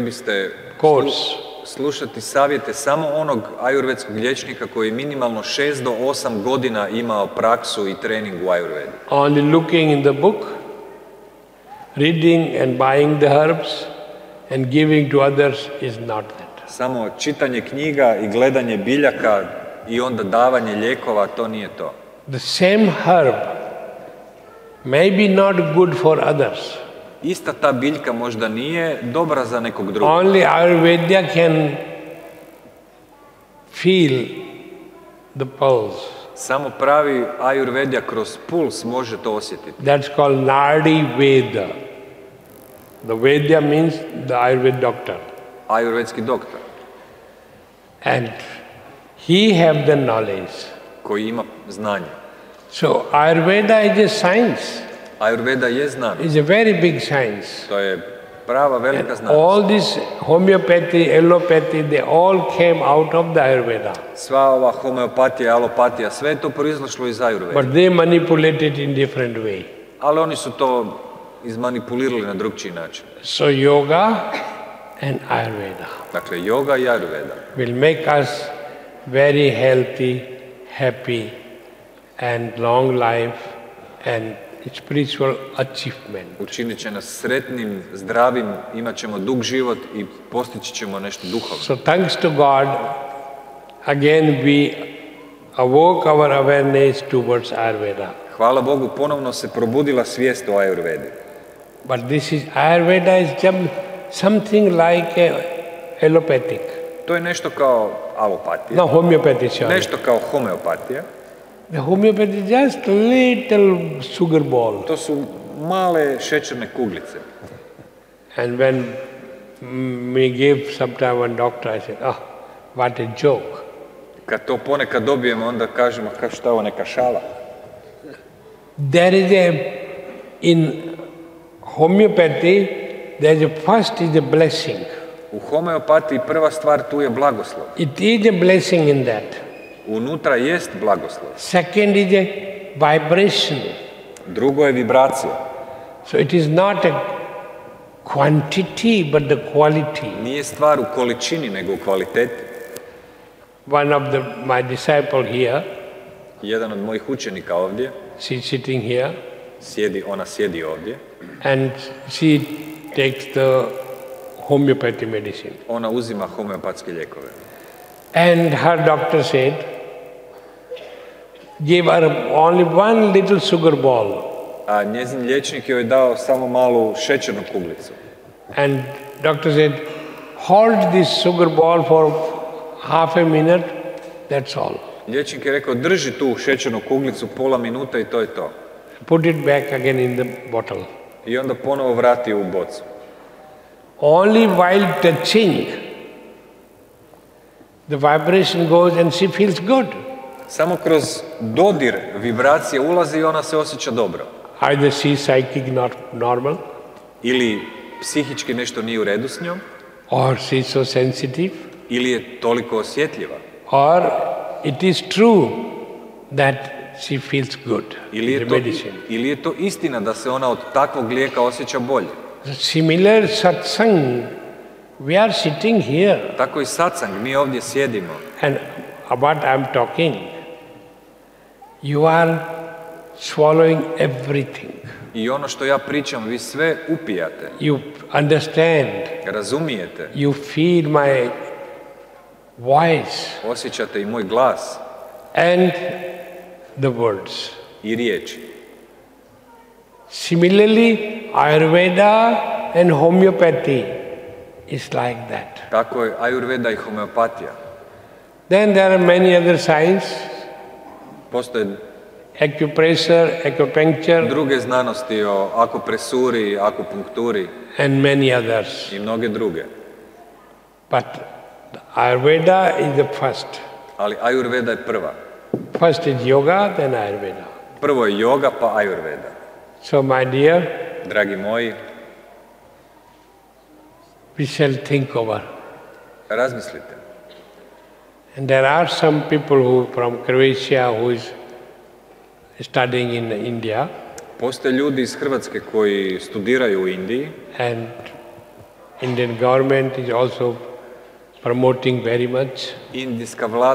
biste course. slušati savjete samo onog ajurvedskog liječnika koji je minimalno 6 do 8 godina imao praksu i trening u ajurvedi. Only looking in the book, reading and buying the herbs and giving to others is not that. Samo čitanje knjiga i gledanje biljaka i onda davanje lijekova, to nije to. The same herb may be not good for others. Ista ta biljka možda nije dobra za nekog drugog. Only Ayurveda can feel the pulse. Samo pravi ajurvedja kroz puls može to osjetiti. That's called Nadi Veda. The Vedya means the Ayurveda doctor. Ajurvedski doktor. And he have the knowledge. Koji ima znanje. So Ayurveda is a science. Ayurveda je znanost. It's a very big science. To je prava velika znanost. All this homeopathy, allopathy, they all came out of the Ayurveda. Sva ova homeopatija, alopatija, sve je to proizašlo iz Ayurvede. But they manipulate it in different way. Ali oni su to izmanipulirali na drugčiji način. So yoga and Ayurveda Dakle, yoga i Ayurveda will make us very healthy, happy and long life and spiritual achievement. učinit će nas sretnim, zdravim, imat ćemo dug život i postići ćemo nešto duhovno. So thanks to God, again we awoke our awareness towards Ayurveda. Hvala Bogu, ponovno se probudila svijest o Ayurvedi. But this is, Ayurveda is something like allopathic. To je nešto kao alopatija, No, homeopathy, sorry. nešto kao homeopatija. The homeopathy is just a little sugar ball. To su male šećerne kuglice. And when we give sometime one doctor, I said, what a joke. Kad to ponekad dobijemo, onda kažemo, šta je ovo, neka šala? There is in homeopathy, first is a blessing. U homeopatiji prva stvar tu je blagoslov. It is a blessing in that. Unutra jest blagoslov. Second is a vibration. Drugo je vibracija. So it is not a quantity, but the quality. Nije stvar u količini, nego u kvaliteti. One of my disciple here, Jedan od mojih učenika ovdje, she's sitting here, ona sjedi ovdje, and she takes the homeopathy medicine. ona uzima homeopatske lijekove. And her doctor said, give her only one little sugar ball. A njezin liječnik joj je dao samo malu šećernu kuglicu. And doctor said, hold this sugar ball for half a minute, that's all. Liječnik je rekao, drži tu šećernu kuglicu pola minuta i to je to. Put it back again in the bottle. I onda ponovo vrati u bocu. Only while touching, the vibration goes and she feels good. Samo kroz dodir vibracije ulazi i ona se osjeća dobro. Either she is psychic not normal, Ili psihički nešto nije u redu s njom, or she is so sensitive, ili je toliko osjetljiva, or it is true that she feels good in the medicine. ili je to istina da se ona od takvog lijeka osjeća bolje. Similar satsang, we are sitting here, Tako i satsang, mi ovdje sjedimo. and what I am talking, you are swallowing everything. I ono što ja pričam, vi sve upijate, You understand, razumijete, you feel my voice osjećate i moj glas and the words. i riječi. Similarly, Ayurveda and homeopathy is like that. Tako je Ayurveda i homeopatija. Then there are many other science, Postoje acupressure, acupuncture, druge znanosti o akupresuri, akupunkturi and many others. i mnoge druge. But the Ayurveda is the first. Ali Ayurveda je prva. First is yoga, then Ayurveda. Prvo je yoga, pa Ayurveda. So my dear, Dragi moji, we shall think over. razmislite. And there are some people who from Croatia who is studying in India, Postoje ljudi iz Hrvatske koji studiraju u Indiji and Indian government is also promoting very much. Indijska vlada